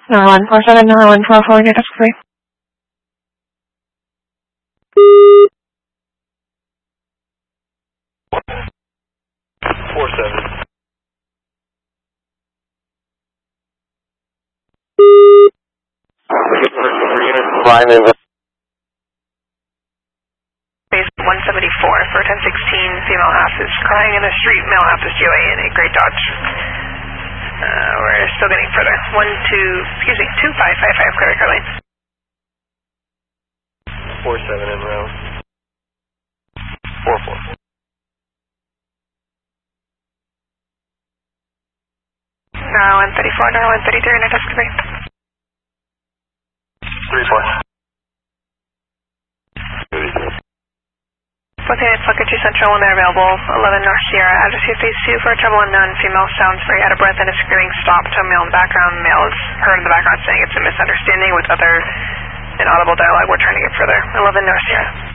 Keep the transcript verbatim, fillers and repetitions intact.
No one four seven, no one four four, get us free. Four seven. Line in. Base one seventy-four for ten sixteen, female half is crying in the street, male half is G O A in a Great Dodge. Uh, we're still getting further. One two, excuse me, two five five five, clear car lane. Four seven in row. Four four. Uh, one thirty-four, no, one thirty-three, no test three. Three four. Located Flucketty Central when they're available, eleven North Sierra, address two phase two for a trouble unknown, female sounds very out of breath and is screaming stop to a male in the background, male is heard in the background saying it's a misunderstanding with other inaudible dialogue, we're trying to get further, eleven North Sierra.